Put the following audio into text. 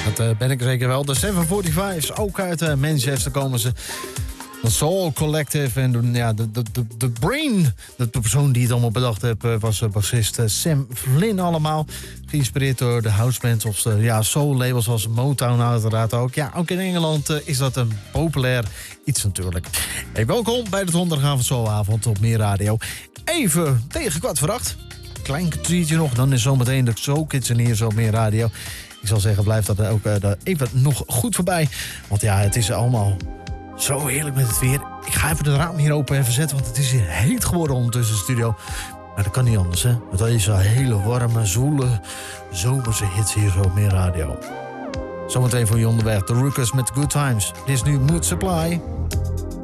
Dat ben ik zeker wel. De 745's, ook uit Manchester komen ze. De Soul Collective en ja, de Brain. De persoon die het allemaal bedacht heeft was bassist Sam Flynn allemaal. Geïnspireerd door de housebands of de soul labels zoals Motown uiteraard ook. Ja, ook in Engeland is dat een populair iets natuurlijk. Hey, welkom bij de donderdagavond Soulavond op Meer Radio. Even tegen 7:15. Klein kwartiertje nog, dan is zometeen de Soul Kids en hier zo Meer Radio. Ik zal zeggen, blijft dat ook even nog goed voorbij. Want ja, het is allemaal zo heerlijk met het weer. Ik ga even de raam hier open even zetten, want het is hier heet geworden ondertussen in de studio. Maar dat kan niet anders, hè. Want dat is een hele warme, zwoele, zomerse hits hier zo op Meer Radio. Zometeen voor je onderweg, de Ruckus met Good Times. Dit is nu Mood Supply.